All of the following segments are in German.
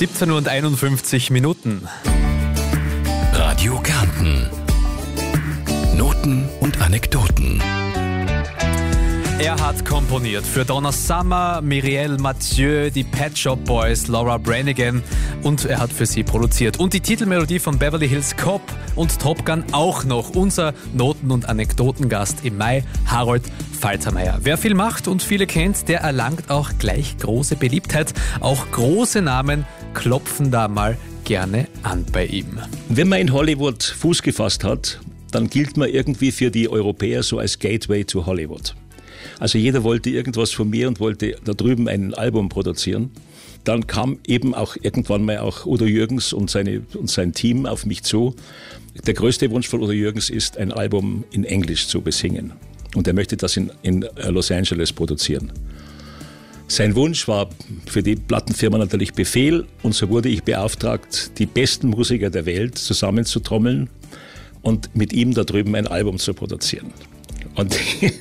17:51 Uhr. Radio Kärnten. Noten und Anekdoten. Er hat komponiert für Donna Summer, Myriel Mathieu, die Pet Shop Boys, Laura Branigan und er hat für sie produziert. Und die Titelmelodie von Beverly Hills Cop und Top Gun auch noch. Unser Noten- und Anekdotengast im Mai, Harold Faltermeier. Wer viel macht und viele kennt, der erlangt auch gleich große Beliebtheit. Auch große Namen klopfen da mal gerne an bei ihm. Wenn man in Hollywood Fuß gefasst hat, dann gilt man irgendwie für die Europäer so als Gateway zu Hollywood. Also jeder wollte irgendwas von mir und wollte da drüben ein Album produzieren. Dann kam eben auch irgendwann mal auch Udo Jürgens und sein Team auf mich zu. Der größte Wunsch von Udo Jürgens ist, ein Album in Englisch zu besingen. Und er möchte das in Los Angeles produzieren. Sein Wunsch war für die Plattenfirma natürlich Befehl. Und so wurde ich beauftragt, die besten Musiker der Welt zusammenzutrommeln und mit ihm da drüben ein Album zu produzieren. Und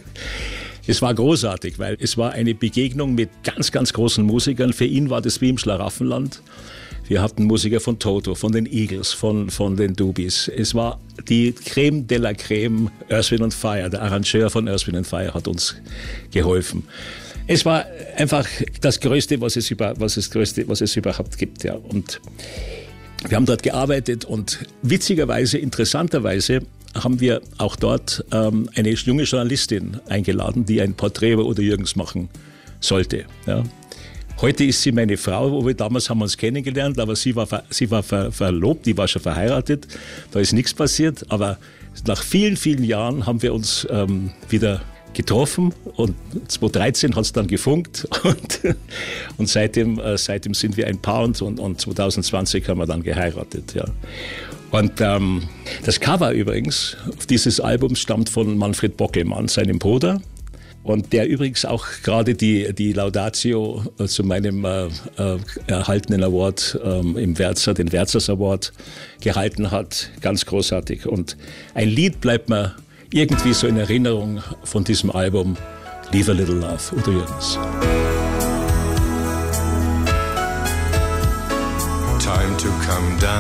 es war großartig, weil es war eine Begegnung mit ganz, ganz großen Musikern. Für ihn war das wie im Schlaraffenland. Wir hatten Musiker von Toto, von den Eagles, von den Doobies. Es war die Creme de la Creme, Earth, Wind & Fire. Der Arrangeur von Earth, Wind & Fire hat uns geholfen. Es war einfach das Größte, was es überhaupt gibt. Ja. Und wir haben dort gearbeitet und witzigerweise, interessanterweise, haben wir auch dort eine junge Journalistin eingeladen, die ein Porträt über Udo Jürgens machen sollte. Ja. Heute ist sie meine Frau, damals haben wir uns kennengelernt, aber sie war verlobt, die war schon verheiratet, da ist nichts passiert, aber nach vielen, vielen Jahren haben wir uns wieder getroffen und 2013 hat es dann gefunkt und seitdem sind wir ein Paar und 2020 haben wir dann geheiratet. Ja. Und das Cover übrigens dieses Albums stammt von Manfred Bockelmann, seinem Bruder. Und der übrigens auch gerade die Laudatio zu meinem erhaltenen Award im Wärzer, den Wärzers Award, gehalten hat. Ganz großartig. Und ein Lied bleibt mir irgendwie so in Erinnerung von diesem Album, Leave a Little Love, Udo Jürgens. Time to come down.